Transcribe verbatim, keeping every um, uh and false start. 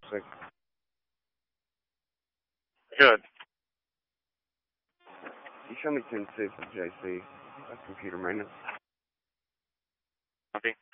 Sick. Good. You show me ten six with J C. That's computer maintenance. Copy.